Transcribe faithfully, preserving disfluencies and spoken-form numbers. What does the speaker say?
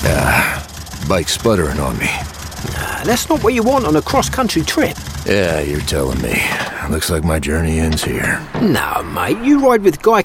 Ah, bike's sputtering on me. Nah, that's not what you want on a cross-country trip. Yeah, you're telling me. Looks like my journey ends here. Nah, mate, you ride with Guy